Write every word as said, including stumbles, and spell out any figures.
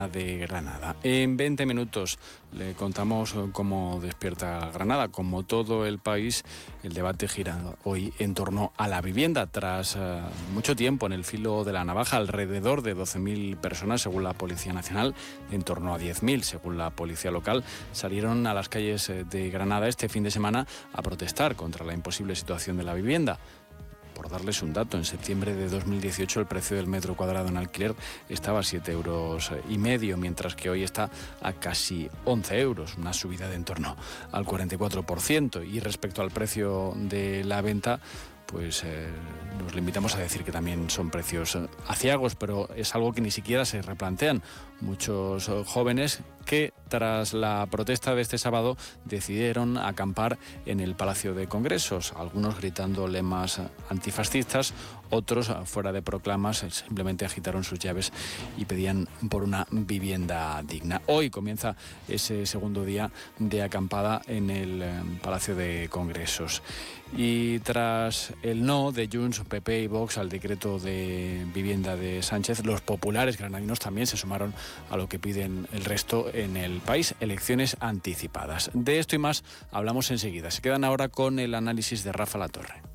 de Granada. En veinte minutos le contamos cómo despierta Granada. Como todo el país, el debate gira hoy en torno a la vivienda. Tras uh, mucho tiempo en el filo de la navaja, alrededor de doce mil personas, según la Policía Nacional, en torno a diez mil, según la Policía Local, salieron a las calles de Granada este fin de semana a protestar contra la imposible situación de la vivienda. Por darles un dato, en septiembre de dos mil dieciocho el precio del metro cuadrado en alquiler estaba a siete euros y medio, mientras que hoy está a casi once euros, una subida de en torno al cuarenta y cuatro por ciento. Y respecto al precio de la venta, pues eh, nos limitamos a decir que también son precios aciagos, pero es algo que ni siquiera se replantean muchos jóvenes que tras la protesta de este sábado decidieron acampar en el Palacio de Congresos, algunos gritando lemas antifascistas, otros fuera de proclamas simplemente agitaron sus llaves y pedían por una vivienda digna. Hoy comienza ese segundo día de acampada en el Palacio de Congresos. Y tras el no de Junts, P P y Vox al decreto de vivienda de Sánchez, los populares granadinos también se sumaron a lo que piden el resto en el país, elecciones anticipadas. De esto y más hablamos enseguida. Se quedan ahora con el análisis de Rafa Latorre.